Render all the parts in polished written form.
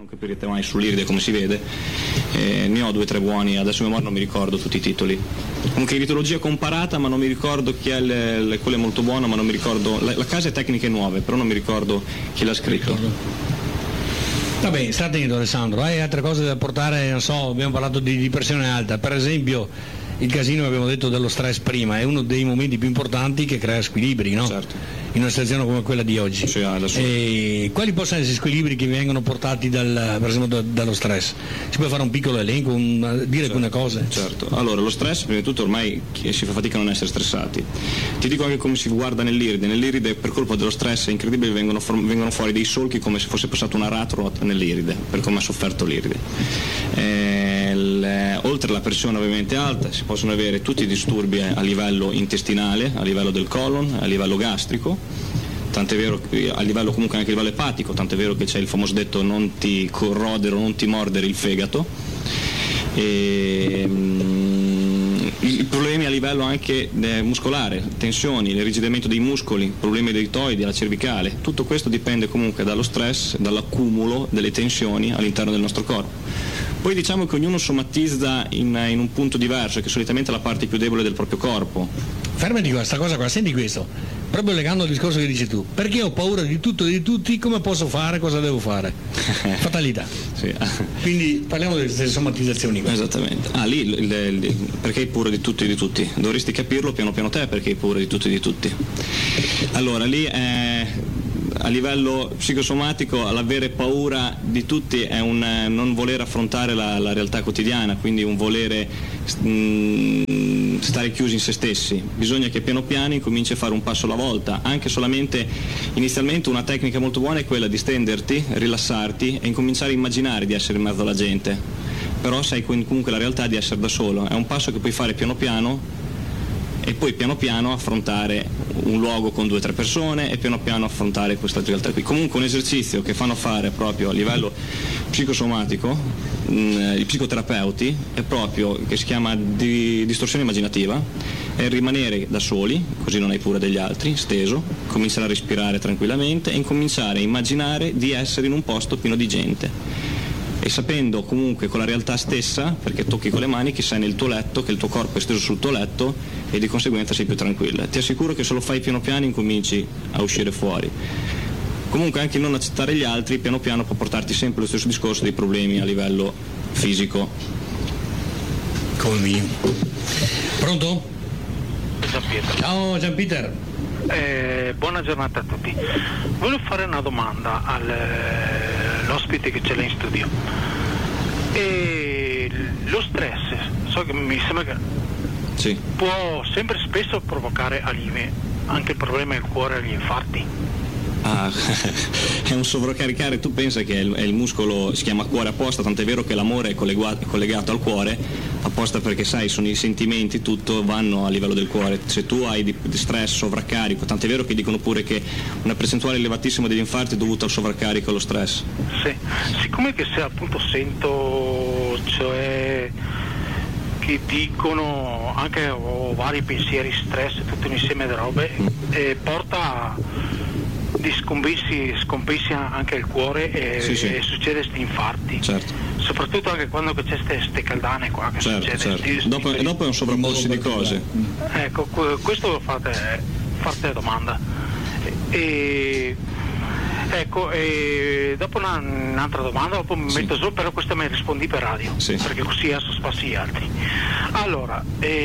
non capirete mai sull'iride come si vede, ne ho 2 o 3 buoni, adesso in memoria non mi ricordo tutti i titoli. Comunque iridologia comparata, ma non mi ricordo chi è quello è molto buono, ma non mi ricordo, la casa è Tecniche Nuove, però non mi ricordo chi l'ha scritto. Vabbè, sta attento Alessandro, hai altre cose da portare, non so, abbiamo parlato di pressione alta, per esempio il casino che abbiamo detto dello stress prima, è uno dei momenti più importanti che crea squilibri, no? Certo. In una situazione come quella di oggi. Sì, e quali possono essere gli squilibri che vengono portati per esempio dallo stress? Si può fare un piccolo elenco, dire alcune cose? Certo, allora lo stress prima di tutto ormai si fa fatica a non essere stressati. Ti dico anche come si guarda nell'iride per colpa dello stress è incredibile, vengono fuori dei solchi come se fosse passato un aratro nell'iride, per come ha sofferto l'iride. Oltre alla pressione ovviamente alta si possono avere tutti i disturbi a livello intestinale, a livello del colon, a livello gastrico, tant'è vero a livello comunque anche a livello epatico, tant'è vero che c'è il famoso detto non ti corrodere o non ti mordere il fegato. I problemi a livello anche muscolare, tensioni, l'irrigidimento dei muscoli, problemi deltoidi, la cervicale, tutto questo dipende comunque dallo stress, dall'accumulo delle tensioni all'interno del nostro corpo. Poi diciamo che ognuno somatizza in un punto diverso, che solitamente è la parte più debole del proprio corpo. Fermati questa cosa qua, senti questo, proprio legando al discorso che dici tu, perché ho paura di tutto e di tutti, come posso fare, cosa devo fare? Fatalità. Sì. Quindi parliamo delle somatizzazioni. Esattamente. Perché hai paura di tutto e di tutti? Dovresti capirlo piano piano te perché hai paura di tutto e di tutti. Allora lì a livello psicosomatico l'avere paura di tutti è un non voler affrontare la realtà quotidiana, quindi un volere stare chiusi in se stessi. Bisogna che piano piano incominci a fare un passo alla volta, anche solamente inizialmente una tecnica molto buona è quella di stenderti, rilassarti e incominciare a immaginare di essere in mezzo alla gente, però sai comunque la realtà di essere da solo. È un passo che puoi fare piano piano e poi piano piano affrontare un luogo con 2 o 3 persone e piano piano affrontare questa realtà qui. Comunque un esercizio che fanno fare proprio a livello psicosomatico i psicoterapeuti è proprio, che si chiama distorsione immaginativa, è rimanere da soli, così non hai paura degli altri, steso, cominciare a respirare tranquillamente e incominciare a immaginare di essere in un posto pieno di gente. E sapendo comunque con la realtà stessa, perché tocchi con le mani, che sei nel tuo letto, che il tuo corpo è steso sul tuo letto e di conseguenza sei più tranquilla. Ti assicuro che se lo fai piano piano incominci a uscire fuori. Comunque anche il non accettare gli altri piano piano può portarti sempre lo stesso discorso dei problemi a livello fisico. Come mio. Pronto? Gianpietro. Ciao Gianpeter. Buona giornata a tutti. Volevo fare una domanda all'ospite che ce l'ha in studio. Lo stress, so che mi sembra che sì, può sempre spesso provocare anche il problema del cuore e gli infarti. È un sovraccaricare, tu pensa che è il muscolo, si chiama cuore apposta, tant'è vero che l'amore è collegato al cuore apposta perché sai, sono i sentimenti, tutto vanno a livello del cuore. Se tu hai di stress, sovraccarico, tant'è vero che dicono pure che una percentuale elevatissima degli infarti è dovuta al sovraccarico e allo stress. Sì, siccome che se appunto sento, cioè che dicono anche ho vari pensieri, stress, tutto un insieme di robe, porta di scompissi anche il cuore e succede questi infarti. Certo. Soprattutto anche quando c'è queste caldane qua che succede. Certo. Dopo è un sovrapporsi di cose. Ecco, questo fate domanda. Ecco, dopo un'altra domanda, dopo mi metto su, però questa me rispondi per radio, perché così adesso spassi gli altri. Allora,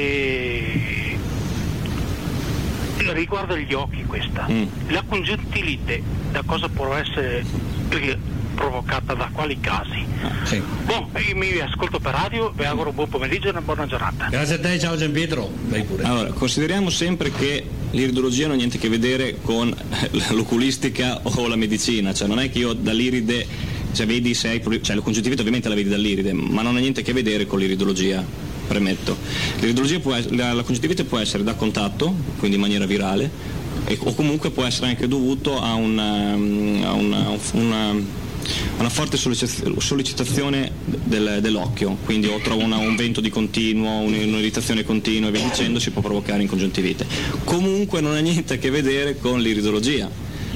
riguardo agli occhi questa, la congiuntivite da cosa può essere provocata, da quali casi? Io mi ascolto per radio, vi auguro un buon pomeriggio e una buona giornata. Grazie a te, ciao Gianpietro. Vai pure. Allora, consideriamo sempre che l'iridologia non ha niente a che vedere con l'oculistica o la medicina, cioè non è che io dall'iride, cioè vedi se hai la congiuntivite ovviamente la vedi dall'iride, ma non ha niente a che vedere con l'iridologia, premetto. La congiuntivite può essere da contatto, quindi in maniera virale, o comunque può essere anche dovuto a una forte sollecitazione dell'occhio, quindi o trovo un vento di continuo, un'irritazione continua e via dicendo, si può provocare in congiuntivite. Comunque non ha niente a che vedere con l'iridologia.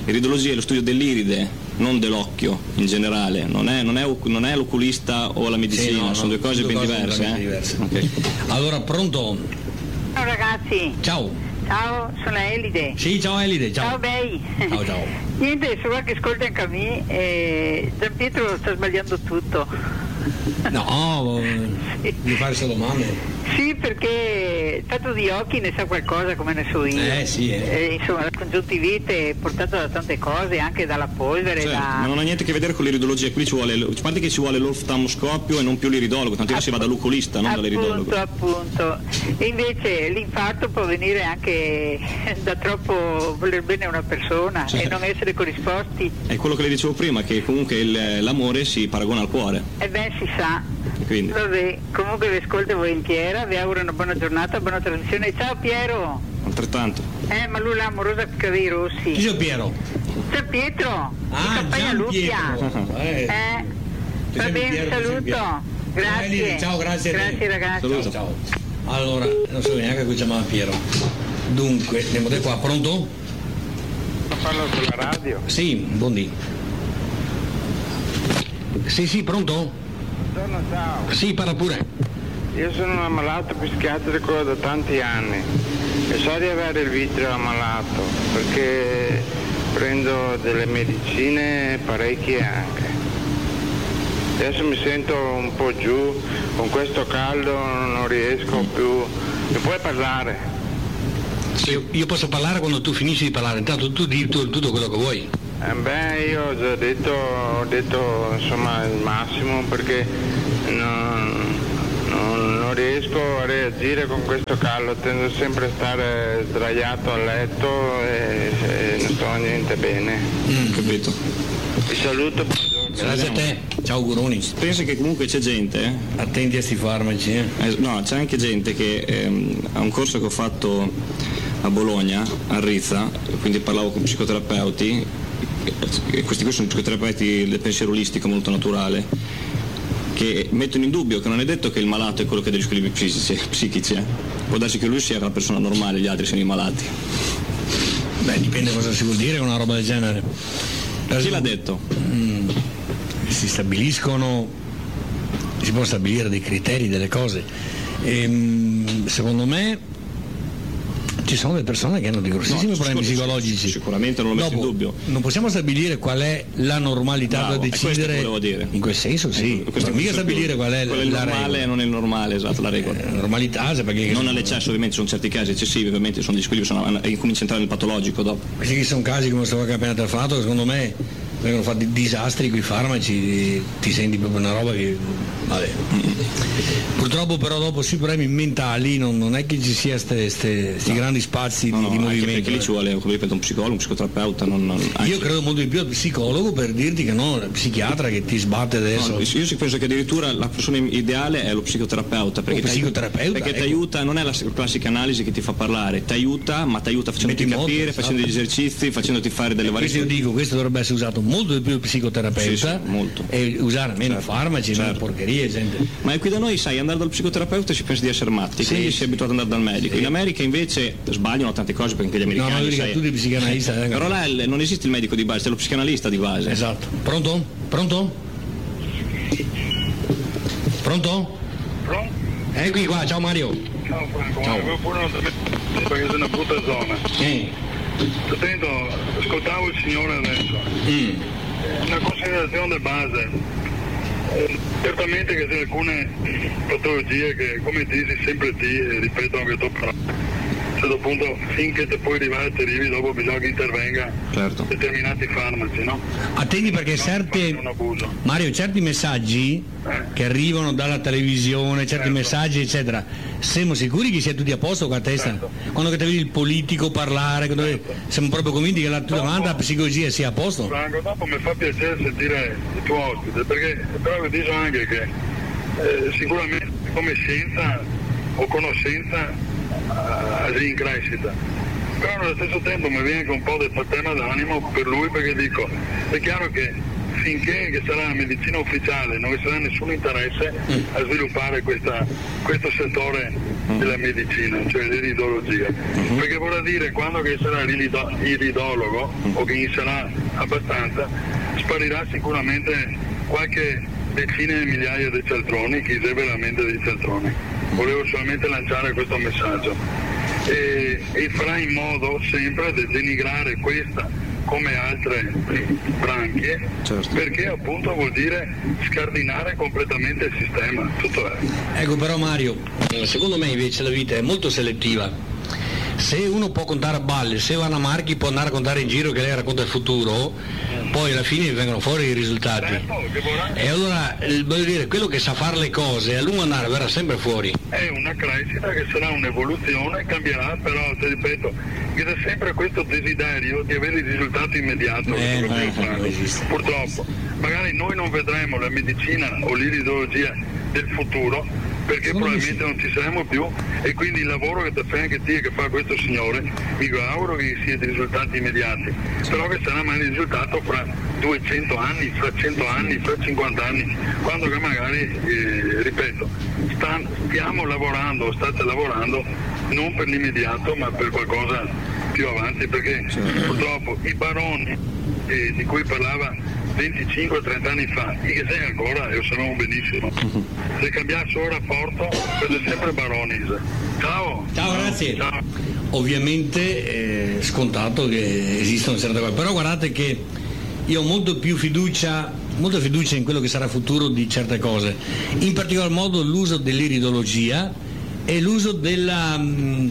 Iridologia è lo studio dell'iride, non dell'occhio in generale, non è l'oculista o la medicina, sono due cose ben diverse. Okay. Allora, pronto? Ciao ragazzi. Ciao. Ciao, sono Elide. Sì, ciao Elide, ciao. Ciao Bei. Ciao. Niente, solo che ascolta anche a me, Gianpietro sta sbagliando tutto. No, devi fare solo domande. Sì, perché fatto di occhi ne sa qualcosa come ne so io. Sì. Insomma, la congiuntivite è portata da tante cose, anche dalla polvere. Ma non ha niente a che vedere con l'iridologia, qui ci vuole, a parte che ci vuole l'oftalmoscopio e non più l'iridologo, tanto che si va dall'oculista, non dall'iridologo. Appunto. E invece l'infarto può venire anche da troppo voler bene a una persona e non essere corrisposti. È quello che le dicevo prima, che comunque l'amore si paragona al cuore. Si sa. Quindi. Vabbè, comunque vi ascolto volentieri, vi auguro una buona giornata, buona trasmissione. Ciao Piero. Altrettanto. Ma lui l'amorosa Cavei Rossi. Chi è Piero? C'è Pietro. Gian Pietro. Va bene, saluto. Grazie. Ciao, grazie. Grazie ragazzi. Ciao. Allora, non so neanche come chiamava Piero. Dunque, andiamo da qua, pronto? Parlo sulla radio? Sì, buondì. Sì, pronto? Buongiorno, ciao. Sì, parla pure. Io sono un ammalato psichiatrico da tanti anni e so di avere il vitrio ammalato perché prendo delle medicine parecchie anche. Adesso mi sento un po' giù, con questo caldo non riesco più. Mi puoi parlare? Sì, io posso parlare quando tu finisci di parlare, intanto tu di tutto quello che vuoi. Io ho già detto insomma il massimo perché non riesco a reagire con questo caldo, tendo sempre a stare sdraiato a letto e non sto niente bene. Capito. Ti saluto, buongiorno. Grazie a te, ciao Guroni. Penso che comunque c'è gente, attenti a sti farmaci. No, c'è anche gente che a un corso che ho fatto a Bologna, a Rizza, quindi parlavo con psicoterapeuti, e questi sono psicoterapeuti del pensiero olistico molto naturale, che mettono in dubbio che non è detto che il malato è quello che ha degli squilibri psichici. Può darsi che lui sia una persona normale e gli altri siano i malati. Beh, dipende cosa si vuol dire con una roba del genere. Chi l'ha detto? Si possono stabilire dei criteri, delle cose. Secondo me ci sono delle persone che hanno dei grossissimi problemi psicologici. Sicuramente non lo metto in dubbio. Non possiamo stabilire qual è la normalità da decidere. Dire. In quel senso sì. Non mica stabilire qual è il la normale e non è il normale, esatto, la regola. Normalità, perché non all'eccesso, ovviamente sono certi casi eccessivi, ovviamente sono gli squilibri, comincia a entrare nel patologico dopo. Questi sono casi come stavo appena telefonato, che secondo me vengono fatti disastri con i farmaci, ti senti proprio una roba che vabbè. Purtroppo però dopo sui problemi mentali non è che ci sia questi grandi spazi di movimento. Perché lì ci vuole, come ripeto, un psicologo, un psicoterapeuta. Io credo molto di più al psicologo, per dirti che no, il psichiatra che ti sbatte adesso. Io penso che addirittura la persona ideale è lo psicoterapeuta, perché ti aiuta, non è la classica analisi che ti fa parlare, ti aiuta, ma ti aiuta facendoti capire, facendo degli esercizi, facendoti fare delle varie cose. Questo io dico, questo dovrebbe essere usato molto di più il psicoterapeuta, molto. E usare meno farmaci, meno porcherie, gente. Ma qui da noi, sai, andare dal psicoterapeuta si pensa di essere matti, quindi si è abituato ad andare dal medico. In America invece sbagliano tante cose perché gli americani. No, tu di psicanalista. Però là non esiste il medico di base, c'è lo psicanalista di base. Esatto. Pronto? Pronto? Qui qua, ciao Mario. Ciao Franco, avevo pure perché sono una brutta zona. Ascoltavo il signore adesso. Una considerazione di base. Certamente che c'è alcune patologie che, come dici, sempre ripeto anche tu, però a un certo punto finché te puoi arrivare ti arrivi, dopo bisogna che intervenga determinati farmaci, no? Attenti perché Mario, certi messaggi che arrivano dalla televisione, certi messaggi eccetera, siamo sicuri che sia tutti a posto con la testa? Quando che te vedi il politico parlare, siamo proprio convinti che la tua domanda la psicologia sia a posto? Franco, dopo mi fa piacere sentire il tuo ospite, perché però dico anche che sicuramente come scienza o conoscenza è in crescita, però allo stesso tempo mi viene anche un po' del problema d'animo per lui, perché dico, è chiaro che finché che sarà la medicina ufficiale non ci sarà nessun interesse a sviluppare questo settore della medicina, cioè l'iridologia, perché vorrà dire quando che sarà iridologo o che sarà abbastanza, sparirà sicuramente qualche decine di migliaia di cialtroni, chi è veramente dei cialtroni. Volevo solamente lanciare questo messaggio e farà in modo sempre di denigrare questa come altre branchie, certo, perché appunto vuol dire scardinare completamente il sistema, tutto è. Ecco, però Mario, secondo me invece la vita è molto selettiva. Se uno può contare a balle, se Vanna Marchi può andare a contare in giro che lei racconta il futuro, poi alla fine vengono fuori i risultati. E allora, voglio dire, quello che sa fare le cose a lungo andare verrà sempre fuori. È una crescita che sarà un'evoluzione, cambierà, però ti ripeto, che c'è sempre questo desiderio di avere il risultato immediato. Purtroppo, magari noi non vedremo la medicina o l'iridologia del futuro, perché probabilmente non ci saremo più, e quindi il lavoro che fai anche te, che fa questo signore, mi auguro che sia di risultati immediati, però che sarà mai il risultato fra 200 anni, fra 100 anni, fra 50 anni, quando che magari, ripeto, stiamo lavorando, state lavorando non per l'immediato ma per qualcosa più avanti, perché purtroppo i baroni di cui parlava 25-30 anni fa, che sei ancora, e lo sappiamo benissimo, se cambiasse ora rapporto siete sempre baroni. Ciao, grazie. Ciao. Ovviamente è scontato che esistono certe cose, però guardate che io ho molta fiducia in quello che sarà il futuro di certe cose, in particolar modo l'uso dell'iridologia e l'uso delle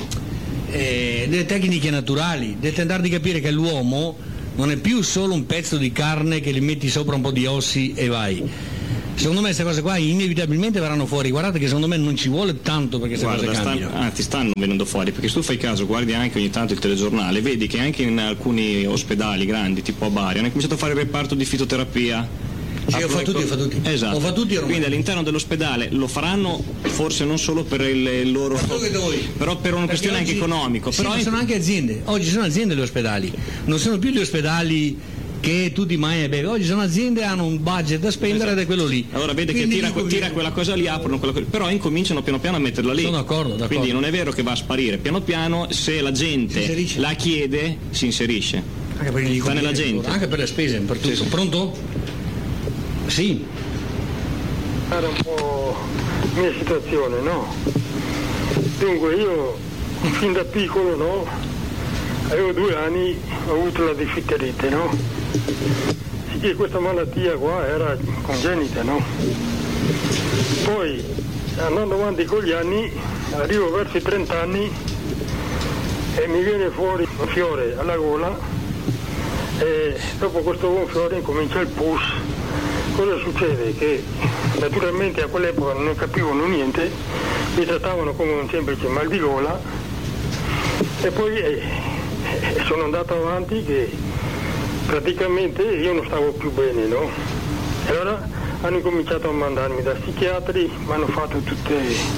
tecniche naturali, del tentare di capire che l'uomo non è più solo un pezzo di carne che gli metti sopra un po' di ossi e vai. Secondo me queste cose qua inevitabilmente verranno fuori. Guardate che secondo me non ci vuole tanto perché queste cose cambino. Stanno venendo fuori, perché se tu fai caso, guardi anche ogni tanto il telegiornale, vedi che anche in alcuni ospedali grandi tipo a Bari hanno cominciato a fare il reparto di fitoterapia. Sì, ho fatto tutti. Esatto. Ho fatto tutti ormai. Quindi all'interno dell'ospedale lo faranno forse non solo per il loro, però per una questione anche economica. Sì, però sono anche aziende. Oggi sono aziende gli ospedali, non sono più gli ospedali che tu ti mangi e bevi. Oggi sono aziende, hanno un budget da spendere, ed è quello lì. Allora vede che tira quella cosa lì, aprono quella cosa, però incominciano piano piano a metterla lì. Sono d'accordo. Quindi non è vero che va a sparire, piano piano se la gente la chiede si inserisce. Anche per gli sta nella gente. Anche per le spese, per tutto. Sì. Pronto? Sì. Era un po' la mia situazione, no? Dunque io fin da piccolo, no? Avevo 2 anni, ho avuto la difterite, no? Sì, questa malattia qua era congenita, no? Poi andando avanti con gli anni, arrivo verso i 30 anni e mi viene fuori un fiore alla gola, e dopo questo gonfiore incomincia il pus. Cosa succede? Che naturalmente a quell'epoca non capivano niente, mi trattavano come un semplice mal di gola, e poi sono andato avanti che praticamente io non stavo più bene, no? E allora hanno cominciato a mandarmi da psichiatri, mi hanno fatto tutte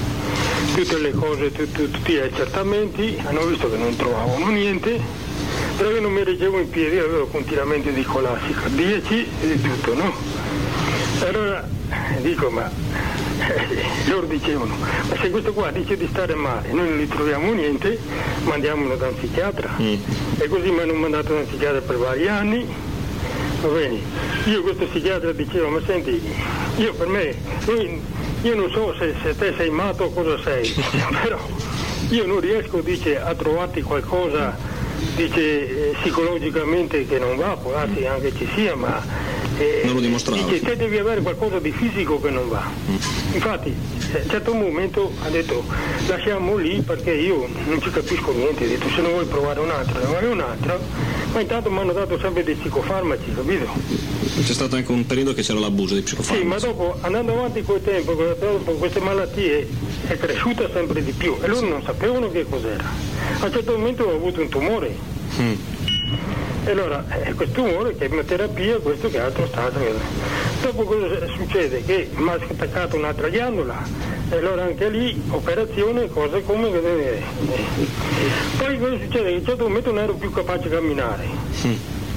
le cose, tutti gli accertamenti, hanno visto che non trovavano niente, però io non mi reggevo in piedi, avevo continuamente di colastica, 10 e di tutto, no? Allora dico, ma loro dicevano, ma se questo qua dice di stare male, noi non gli troviamo niente, mandiamolo da un psichiatra. E così mi hanno mandato da un psichiatra per vari anni, va bene. Io questo psichiatra diceva, ma senti, io per me, io non so se te sei matto o cosa sei, però io non riesco, dice, a trovarti qualcosa, dice, psicologicamente che non va, può darsi anche ci sia, ma non lo dimostravo. Dice, te devi avere qualcosa di fisico che non va. Infatti a un certo momento ha detto lasciamo lì perché io non ci capisco niente, ha detto se non vuoi provare un'altra, ne vai un'altra, ma intanto mi hanno dato sempre dei psicofarmaci, capito? C'è stato anche un periodo che c'era l'abuso dei psicofarmaci. Sì, ma dopo andando avanti col tempo, dopo queste malattie è cresciuta sempre di più e loro non sapevano che cos'era. A un certo momento ho avuto un tumore. E allora questo tumore, chemioterapia, questo che altro stato. Dopo cosa succede? Che mi ha attaccato un'altra ghiandola, e allora anche lì operazione, cose come vedete. Poi cosa succede? Che a un certo momento non ero più capace di camminare.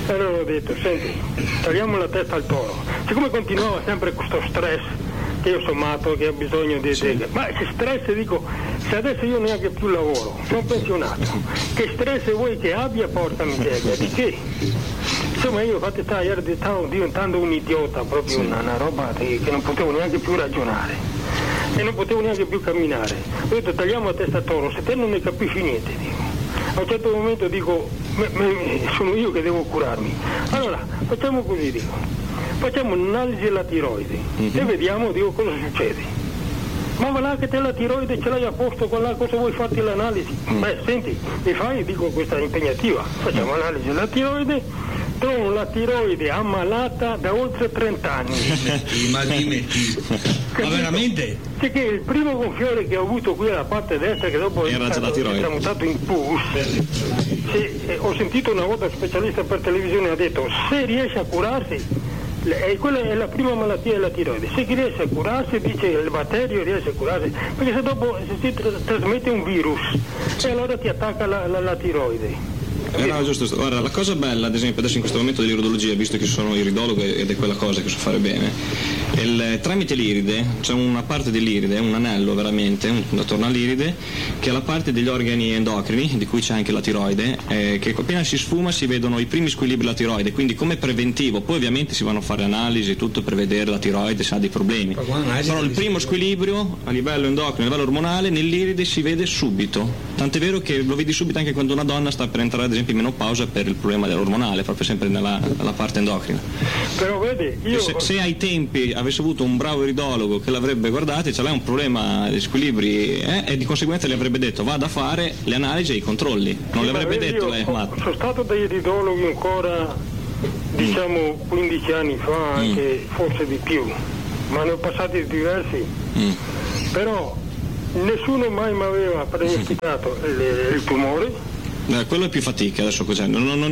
Allora ho detto, senti, tagliamo la testa al toro. Siccome continuava sempre questo stress, che io sono matto, che ho bisogno di... Ma se stress, dico, se adesso io neanche più lavoro, sono pensionato, che stress vuoi che abbia, porca miseria, di che? Insomma io infatti stavo diventando un idiota, proprio una roba che non potevo neanche più ragionare e non potevo neanche più camminare. Ho detto tagliamo la testa al toro, se te non ne capisci niente, dico. A un certo momento dico, sono io che devo curarmi. Allora, facciamo così, dico. Facciamo un'analisi della tiroide e vediamo, dico, cosa succede. Ma va là che te la tiroide ce l'hai a posto, con là cosa vuoi farti l'analisi? Beh, senti, mi fai, dico, questa è impegnativa. Facciamo l'analisi della tiroide, trovo la tiroide ammalata da oltre 30 anni. Ma veramente? Sì, che il primo gonfiore che ho avuto qui alla parte destra, che dopo è tramutato in pus, ho sentito una volta un specialista per televisione, ha detto, se riesce a curarsi, quella è la prima malattia della tiroide, se riesce a curarsi, dice il batterio riesce a curarsi, perché se dopo si trasmette un virus e allora ti attacca la tiroide. No, giusto. Guarda, la cosa bella, ad esempio, adesso in questo momento dell'iridologia, visto che sono iridologo ed è quella cosa che so fare bene, tramite l'iride c'è una parte dell'iride, un anello veramente, attorno all'iride, che è la parte degli organi endocrini, di cui c'è anche la tiroide, che appena si sfuma si vedono i primi squilibri della tiroide, quindi come preventivo, poi ovviamente si vanno a fare analisi e tutto per vedere la tiroide se ha dei problemi. Però il primo squilibrio a livello endocrino, a livello ormonale, nell'iride si vede subito, tant'è vero che lo vedi subito anche quando una donna sta per entrare ad esempio in menopausa per il problema dell'ormonale, proprio sempre nella parte endocrina. Però vedi, io... se ai tempi avesse avuto un bravo iridologo che l'avrebbe guardato, c'è un problema di squilibri e di conseguenza le avrebbe detto vada a fare le analisi e i controlli, non le avrebbe detto lei è matto. Sono stato dai iridologhi ancora, diciamo, 15 anni fa, anche forse di più, ma ne ho passati diversi, però nessuno mai mi aveva diagnosticato il tumore. Quello è più fatica adesso cos'è?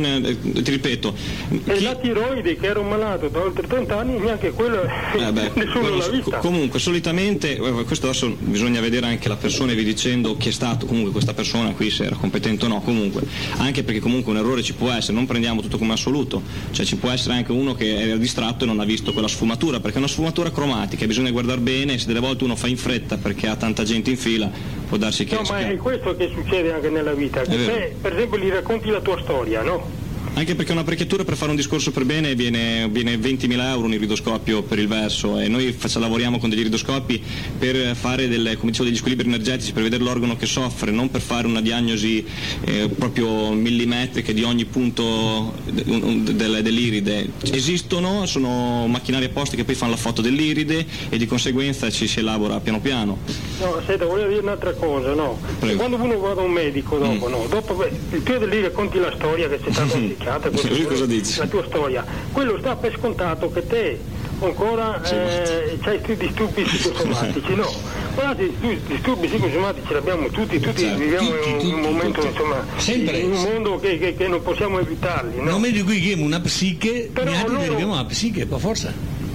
Ti ripeto. E la tiroide, che ero malato da oltre 30 anni, neanche quello nessuno l'ha vista. Comunque solitamente, questo adesso bisogna vedere anche la persona e vi dicendo chi è stato comunque questa persona qui, se era competente o no, comunque, anche perché comunque un errore ci può essere, non prendiamo tutto come assoluto, cioè ci può essere anche uno che era distratto e non ha visto quella sfumatura, perché è una sfumatura cromatica, bisogna guardare bene, e se delle volte uno fa in fretta perché ha tanta gente in fila, può darsi che... No, ma è questo che succede anche nella vita, che te, per esempio, gli racconti la tua storia, no? Anche perché una apparecchiatura per fare un discorso per bene viene 20.000 euro un iridoscopio per il verso, e noi lavoriamo con degli iridoscopi per fare come dicevo, degli squilibri energetici, per vedere l'organo che soffre, non per fare una diagnosi proprio millimetrica di ogni punto dell'iride. Esistono, sono macchinari apposta che poi fanno la foto dell'iride e di conseguenza ci si elabora piano piano. No, aspetta, volevo dire un'altra cosa, no? Quando uno va da un medico dopo, no? Dopo il tuo lì racconti la storia che c'è stata cosa dici? La tua storia, quello sta per scontato che te ancora c'hai questi disturbi psicosomatici, no? Guardate, i disturbi psicosomatici li abbiamo tutti viviamo in un momento, insomma, in un mondo che non possiamo evitarli, no? Non meglio qui che una psiche, però abbiamo la psiche, per forza.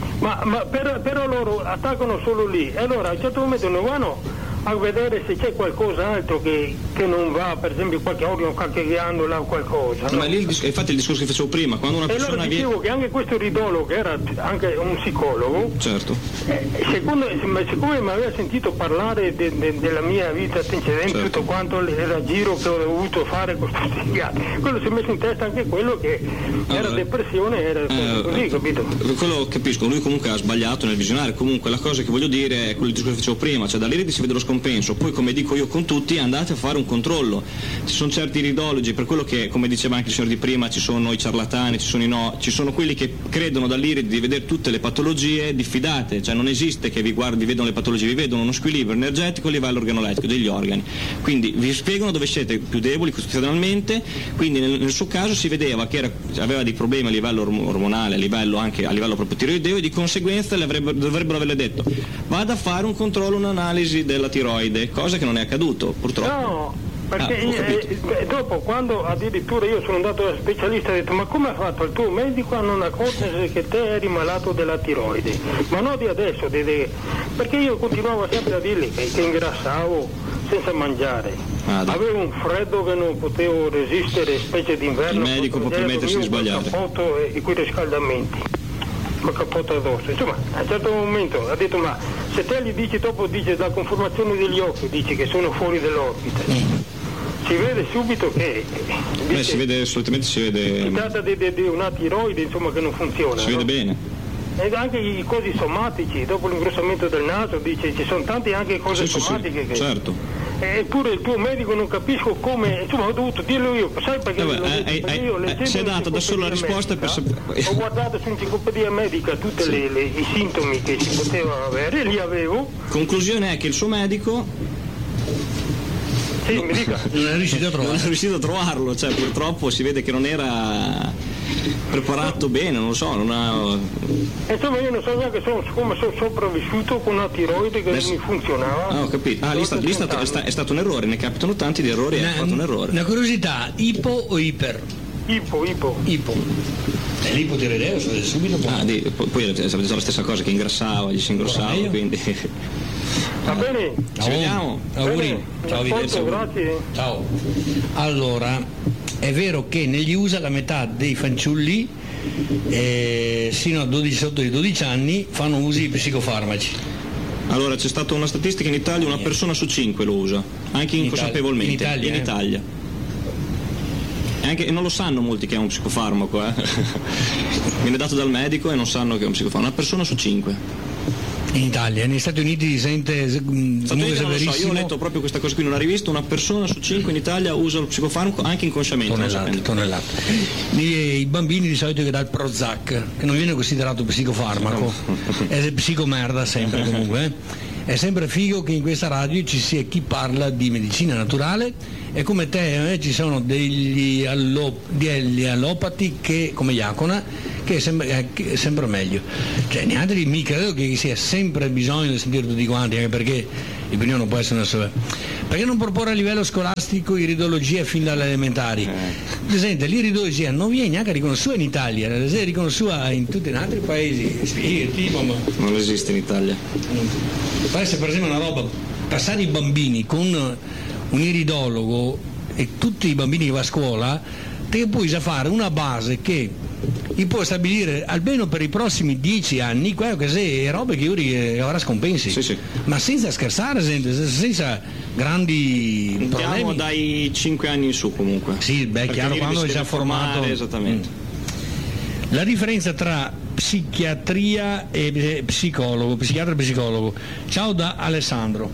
Ma però loro attaccano solo lì, e allora a un certo momento non vanno a vedere se c'è qualcos'altro che non va, per esempio qualche organo, qualche ghiandola o qualcosa. No? Ma lì infatti il discorso che facevo prima, quando una persona allora dicevo che anche questo iridologo, che era anche un psicologo, certo, siccome mi aveva sentito parlare della mia vita antecedente, certo, tutto quanto il giro che ho dovuto fare con questi gatti, quello si è messo in testa anche quello che era depressione, era così, capito? Quello capisco, lui comunque ha sbagliato nel visionare. Comunque la cosa che voglio dire è quello che facevo prima, cioè dall'iride si vede lo scompenso, poi come dico io con tutti, andate a fare un controllo. Ci sono certi iridologi, per quello che, come diceva anche il signor di prima, ci sono i ciarlatani, ci sono i no, ci sono quelli che credono dall'iride di vedere tutte le patologie, diffidate, cioè non esiste che vi vedono le patologie, vi vedono uno squilibrio energetico a livello organolettico degli organi, quindi vi spiegano dove siete più deboli costituzionalmente. Quindi nel suo caso si vedeva che aveva dei problemi a livello ormonale, anche a livello proprio tiroideo, e di conseguenza dovrebbero averle detto vada a fare un controllo, un'analisi della tiroide, cosa che non è accaduto purtroppo. No, perché dopo, quando addirittura io sono andato da specialista, ho detto ma come ha fatto il tuo medico a non accorgersi che te eri malato della tiroide? Ma no di adesso, perché io continuavo sempre a dirgli che ingrassavo senza mangiare. Avevo un freddo che non potevo resistere, specie d'inverno. Il medico può permettersi di sbagliare. Col cappotto e quei riscaldamenti, col cappotto addosso. Insomma, a un certo momento ha detto, ma se te gli dici dopo, dice la conformazione degli occhi, dici che sono fuori dell'orbita. Si vede subito che solitamente si vede. Si tratta di una tiroide, insomma, che non funziona. Si vede bene. E anche i cosi somatici, dopo l'ingrossamento del naso, dice ci sono tante anche cose somatiche che. Certo. Eppure il tuo medico non capisco come, insomma, ho dovuto dirlo io, sai perché? Perché si è dato da solo la risposta per sapere. Ho guardato su Enciclopedia Medica tutti i sintomi che si poteva avere e li avevo. Conclusione è che il suo medico mi dica. Non è riuscito a trovarlo, cioè purtroppo si vede che non era preparato bene, non lo so, non ha. Insomma, io non so neanche come sono sopravvissuto con una tiroide che non mi funzionava. Ho capito. Lì è stato un errore, ne capitano tanti di errori e ha fatto un errore. Una curiosità, ipo o iper? Ipo. L'ipotiroideo subito poi avete la stessa cosa, che ingrassava, gli si ingrossava, quindi. Va bene, ci vediamo. Auguri. Ciao, grazie. Ciao. Allora, è vero che negli USA la metà dei fanciulli sino a 12, sotto i 12 anni fanno uso di psicofarmaci. Allora, c'è stata una statistica in Italia, una persona su 5 lo usa, anche inconsapevolmente. In Italia. E non lo sanno molti che è un psicofarmaco, viene dato dal medico e non sanno che è un psicofarmaco. Una persona su 5. In Italia, negli Stati Uniti si sente comunque severissimo. Io ho letto proprio questa cosa qui, non la rivista, una persona su 5 in Italia usa lo psicofarmaco anche inconsciamente. Tonnellate. I bambini di solito che dà il Prozac, che non viene considerato psicofarmaco, è psicomerda sempre comunque. È sempre figo che in questa radio ci sia chi parla di medicina naturale e come te ci sono degli allopati che, come Iacona, che è sempre meglio. Cioè neanche mi credo che sia sempre bisogno di sentire tutti quanti, anche perché l'opinione non può essere una sola. Perché non proporre a livello scolastico iridologia fin dalle elementari? Per esempio, l'iridologia non viene neanche riconosciuta in Italia, è riconosciuta in tutti gli altri paesi. Non esiste in Italia. Parece per esempio una roba, passare i bambini con un iridologo e tutti i bambini che va a scuola, te puoi già fare una base che gli può stabilire almeno per i prossimi 10 anni quello che è robe che io avrà scompensi. Sì. Ma senza scherzare, senza grandi problemi. Dai 5 anni in su comunque. Sì, chiaro, quando è già formato. Esattamente. La differenza tra psichiatria e psichiatra e psicologo. Ciao da Alessandro.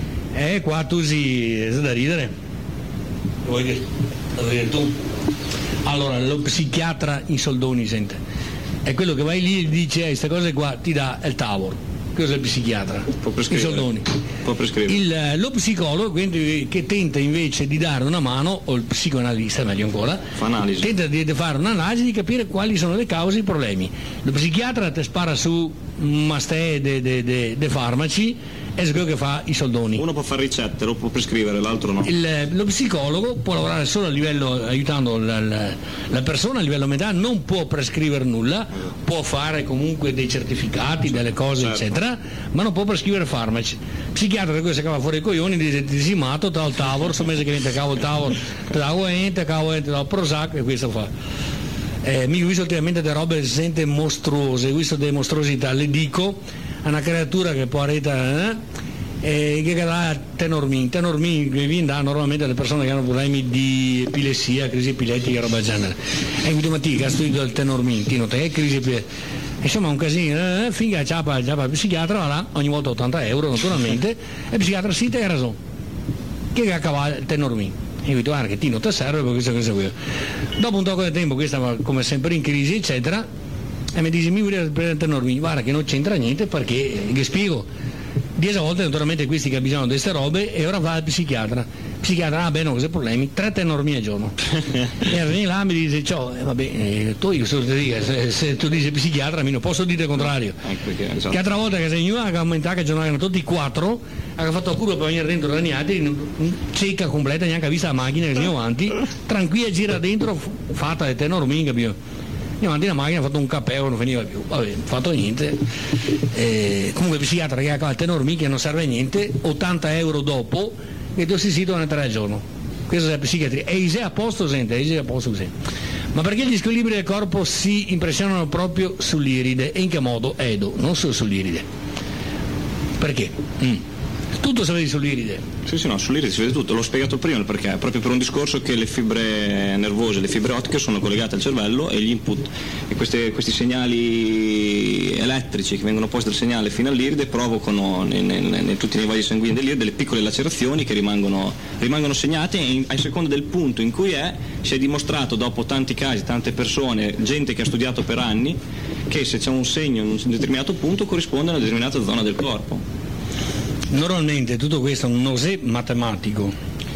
Qua tu è da ridere. Vuoi dire tu? Allora, lo psichiatra in soldoni sente. È quello che vai lì e dice queste cose qua ti dà il tavolo. Cosa è il psichiatra? I soldoni. Può prescrivere. Lo psicologo, quindi, che tenta invece di dare una mano, o il psicoanalista meglio ancora, tenta di fare un'analisi, di capire quali sono le cause e i problemi. Lo psichiatra ti spara su un mastè de farmaci e è quello che fa i soldoni. Uno può fare ricette, lo può prescrivere, l'altro no. Lo psicologo può lavorare solo a livello, aiutando la persona a livello mentale, non può prescrivere nulla, può fare comunque dei certificati, delle cose, certo, eccetera, ma non può prescrivere farmaci. Psichiatra che si cava fuori i coglioni, dice disimato, tra il tavolo, so mese che viene cavo il tavolo, cavo ente, dal Prozac e questo fa. Mi ho visto ultimamente delle robe sente mostruose, ho visto delle mostruosità, le dico a una creatura che può che dà Tenormin che viene da normalmente alle persone che hanno problemi di epilessia, crisi epilettica, roba del genere. E quindi mattina ha studiato il Tenormin, ti nota che crisi epilettica. Insomma un casino, finché ciapa il psichiatra, va là, ogni volta 80 euro naturalmente, e il psichiatra si te ha ragione, che ha cavato il Tenormin. E io dico, guarda che ti non ti serve per questo qui. Dopo un tocco di tempo, questa va come sempre in crisi, eccetera, e mi dice, mi vuoi prendere il Tenormin? Guarda che non c'entra niente perché, che spiego, 10 volte naturalmente questi che ha bisogno di queste robe e ora va al psichiatra. Il psichiatra, bene, cosa problemi? 3 Tenormin al giorno. E viene là mi dice, ciao, se tu dici psichiatra, mi non posso dire il contrario. Esatto. Che altra volta che sei venuto, ha aumentato che giornale erano tutti 4, ha fatto la curva per venire dentro da niente, cieca completa, neanche ha visto la macchina che siamo avanti, tranquilla gira dentro, fatta le Tenormin, capito? Andiamo avanti la macchina, ha fatto un capello, non veniva più, vabbè, non ha fatto niente. Comunque il psichiatra che ha il Tenormin che non serve a niente, 80 euro dopo e tossicito nel 3 al giorno. Questo è la psichiatria. E Ise a posto, sente, Ise a posto così. Ma perché gli squilibri del corpo si impressionano proprio sull'iride? E in che modo? Edo, non solo sull'iride. Perché? Tutto si vede sull'iride. Sì, no, sull'iride si vede tutto, l'ho spiegato prima il perché, proprio per un discorso che le fibre nervose, le fibre ottiche sono collegate al cervello e gli input e questi segnali elettrici che vengono posti dal segnale fino all'iride provocano tutti i vasi sanguigni dell'iride delle piccole lacerazioni che rimangono segnate e a seconda del punto in cui si è dimostrato dopo tanti casi, tante persone, gente che ha studiato per anni, che se c'è un segno in un determinato punto corrisponde a una determinata zona del corpo. Normalmente tutto questo è un nosè matematico,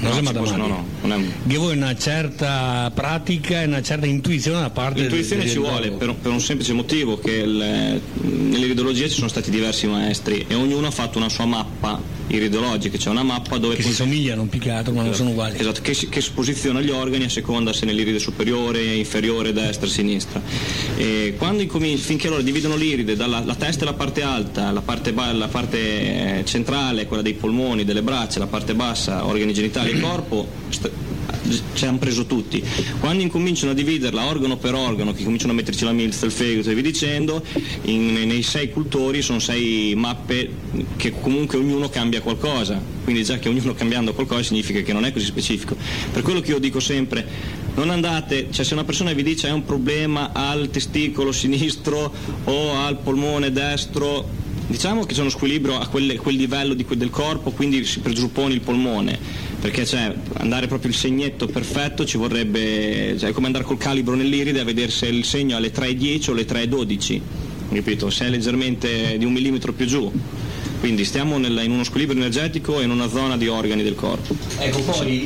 che vuole una certa pratica e una certa intuizione da parte l'intuizione ci vuole per un semplice motivo, che nell'iridologia ci sono stati diversi maestri e ognuno ha fatto una sua mappa iridologica, c'è una mappa dove si somigliano più che altro ma non sono uguali, esatto, che posiziona gli organi a seconda se nell'iride superiore, inferiore, destra, sinistra, e quando finché loro dividono l'iride la testa è la parte alta, la parte centrale, quella dei polmoni, delle braccia, la parte bassa, organi genitali e corpo, ci hanno preso tutti. Quando incominciano a dividerla organo per organo, che cominciano a metterci la milza, il fegato e via dicendo, nei 6 cultori sono 6 mappe che comunque ognuno cambia qualcosa, quindi già che ognuno cambiando qualcosa significa che non è così specifico. Per quello che io dico sempre, non andate, cioè se una persona vi dice hai un problema al testicolo sinistro o al polmone destro, diciamo che c'è uno squilibrio a quel livello del corpo, quindi si presuppone il polmone, perché andare proprio il segnetto perfetto ci vorrebbe, è come andare col calibro nell'iride a vedere se il segno è alle 3,10 o alle 3,12, ripeto, se è leggermente di 1 millimetro più giù. Quindi stiamo in uno squilibrio energetico e in una zona di organi del corpo. Ecco, poi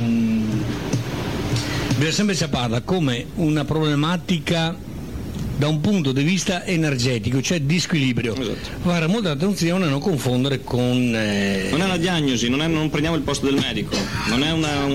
bisogna sempre saperla come una problematica da un punto di vista energetico, cioè di squilibrio. Esatto. Fare molta attenzione a non confondere con... Non è una diagnosi, non prendiamo il posto del medico, non è